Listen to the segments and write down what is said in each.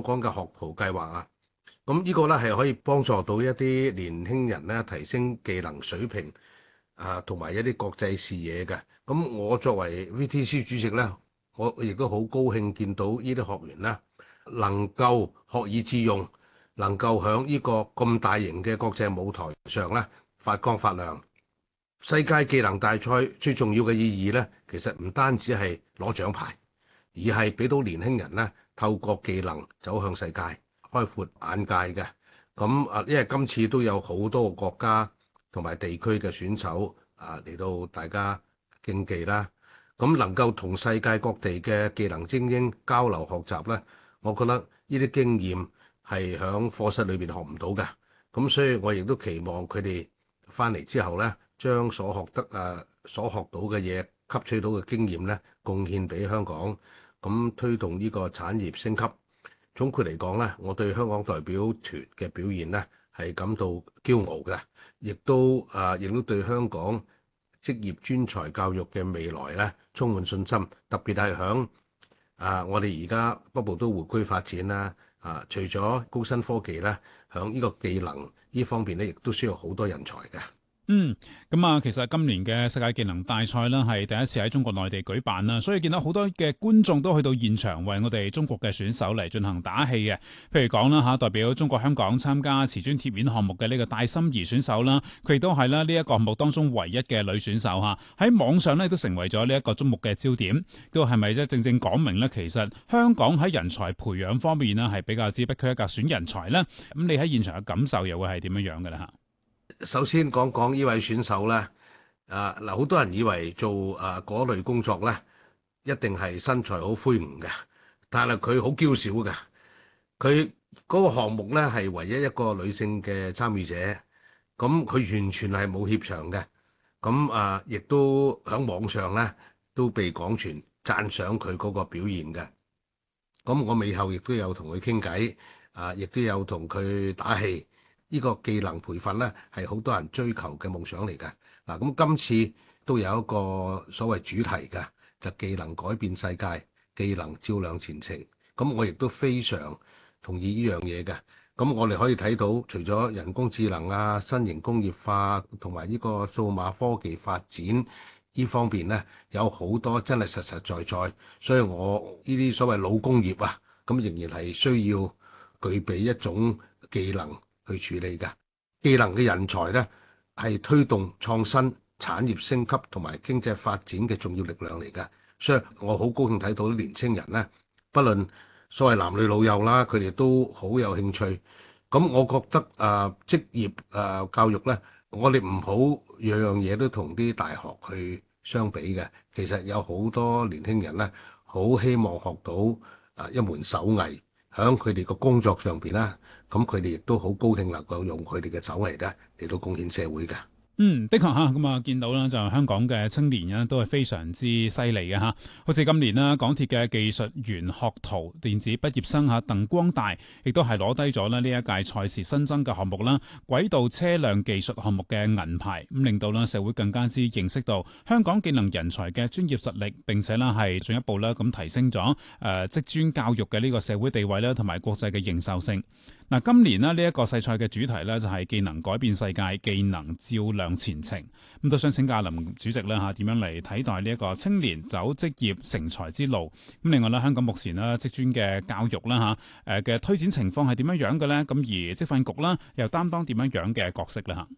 講嘅學徒計劃啊。咁呢個咧係可以幫助到一啲年輕人咧提升技能水平同埋一啲國際視野嘅。咁我作為 VTC 主席咧，我亦都好高興見到呢啲學員咧能夠學以致用，能夠喺呢個咁大型嘅國際舞台上咧發光發亮。世界技能大賽最重要嘅意義咧，其實唔單止係攞獎牌，而係俾到年輕人咧透過技能走向世界，開闊眼界嘅。咁因為今次都有好多個國家同埋地區嘅選手嚟到大家競技啦。咁能夠同世界各地嘅技能精英交流學習咧，我覺得呢啲經驗係喺課室裏邊學唔到嘅。咁所以我亦都期望佢哋翻嚟之後咧，將所學到嘅嘢、吸取到嘅經驗咧，貢獻俾香港，咁推動呢個產業升級。總括嚟講咧，我對香港代表團嘅表現咧係感到驕傲嘅，亦都對香港職業專才教育嘅未來咧充滿信心。特別係響我哋而家北部都會區發展啦，除咗高新科技咧，響呢個技能呢方面咧，亦都需要好多人才嘅。 其實今年嘅世界技能大賽啦，係第一次喺中國內地舉辦啦，所以見到好多嘅觀眾都去到現場為我哋中國嘅選手嚟進行打氣嘅。譬如講啦代表中國香港參加瓷磚貼面項目嘅呢個戴心怡選手啦，佢亦都係啦呢一個項目當中唯一嘅女選手嚇，喺網上咧都成為咗呢一個矚目嘅焦點。都係咪正正講明咧，其實香港喺人才培養方面呢係比較之不拘一格選人才咧？咁你喺現場嘅感受又會係點樣嘅咧嚇？ 首先講講呢位選手咧，好多人以為做嗰類工作咧，一定係身材好魁梧嘅，但係佢好嬌小嘅。佢嗰個項目咧係唯一一個女性嘅參與者，咁佢完全係冇怯場嘅。咁亦都喺網上咧都被廣傳讚賞佢嗰個表現嘅。咁我尾後亦都有同佢傾偈，亦都有同佢打氣。呢個技能培訓咧係好多人追求嘅夢想嚟嘅。咁今次都有一個所謂主題嘅，就技能改變世界，技能照亮前程。咁我亦都非常同意呢樣嘢嘅。咁我哋可以睇到，除咗人工智能新型工業化同埋呢個數碼科技發展呢方面咧，有好多真係實實在在。所以我呢啲所謂老工業咁仍然係需要具備一種技能去處理嘅。技能嘅人才咧，係推動創新、產業升級同埋經濟發展嘅重要力量嚟嘅。所以我好高興睇到啲年青人咧，不論所謂男女老幼啦，佢哋都好有興趣。咁我覺得職業教育咧，我哋唔好樣樣嘢都同啲大學去相比嘅。其實有好多年輕人咧，好希望學到一門手藝。喺佢哋個工作上邊啦，咁佢哋亦都好高興能夠用佢哋嘅手藝咧嚟到貢獻社會嘅。 的確嚇，咁見到啦，就香港嘅青年咧都係非常之犀利嘅嚇。好似今年啦，港鐵嘅技術員學徒電子畢業生鄧光大，亦都係攞低咗呢一屆賽事新增嘅項目啦，軌道車輛技術項目嘅銀牌，咁令到社會更加之認識到香港技能人才嘅專業實力，並且啦係進一步啦咁提升咗職專教育嘅呢個社會地位啦，同埋國際嘅認受性。今年呢一個世賽嘅主題呢，就係技能改變世界，技能照亮前程。咁都想請教林主席啦點樣嚟睇待呢一個青年走職業成才之路？咁另外咧，香港目前咧職專嘅教育啦嘅推展情況係點樣樣嘅咧？咁而職訓局啦又擔當點樣樣嘅角色咧嚇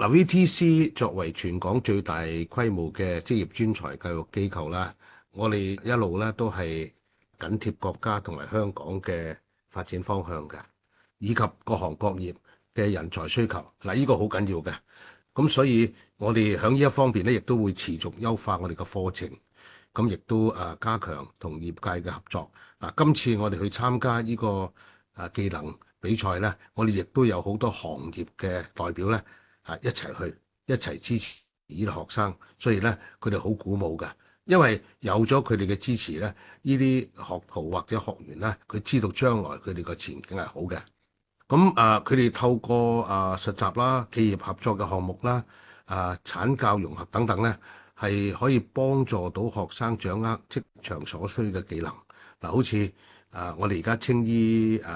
VTC 作為全港最大規模嘅職業專才教育機構啦，我哋一路咧都係緊貼國家同埋香港嘅發展方向嘅，以及各行各業嘅人才需求。呢個好緊要嘅。咁所以我哋喺呢一方面咧，亦都會持續優化我哋嘅課程，咁亦都加強同業界嘅合作。今次我哋去參加呢個技能比賽咧，我哋亦都有好多行業嘅代表咧一齊支持呢啲學生，所以咧佢哋好鼓舞嘅，因為有咗佢哋嘅支持咧，呢啲學徒或者學員咧，佢知道將來佢哋個前景係好嘅。咁佢哋透過實習啦、企業合作嘅項目啦、產教融合等等咧，係可以幫助到學生掌握職場所需嘅技能。好似我哋而家青衣